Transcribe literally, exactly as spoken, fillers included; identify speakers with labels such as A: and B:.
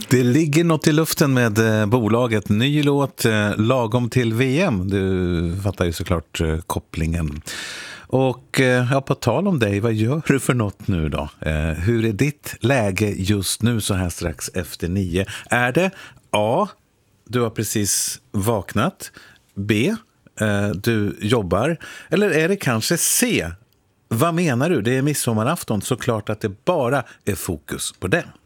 A: Det ligger något i luften med eh, bolaget. Ny låt, eh, lagom till V M. Du fattar ju såklart eh, kopplingen. Och eh, ja, på tal om dig, vad gör du för något nu då? Eh, hur är ditt läge just nu så här strax efter nio? Är det A, du har precis vaknat, B, eh, du jobbar, eller är det kanske C, vad menar du? Det är midsommarafton, såklart att det bara är fokus på det.